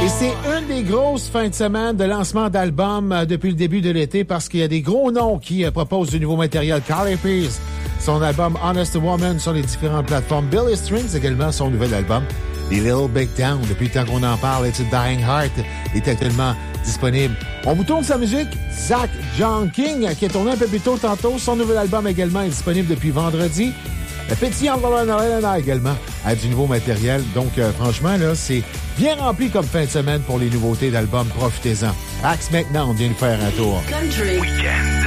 Et c'est une des grosses fins de semaine de lancement d'albums depuis le début de l'été parce qu'il y a des gros noms qui proposent du nouveau matériel. Carly Pearce, son album Honest Woman sur les différentes plateformes. Billy Strings également, son nouvel album. The Little Big Town, depuis le temps qu'on en parle, It's a Dying Heart est actuellement disponible. On vous tourne sa musique. Zach John King, qui est tourné un peu plus tôt tantôt. Son nouvel album également est disponible depuis vendredi. Le Petit Helena également a du nouveau matériel. Donc, franchement, là, c'est bien rempli comme fin de semaine pour les nouveautés d'albums. Profitez-en. Axe maintenant, on vient de faire un tour. Country. Weekend.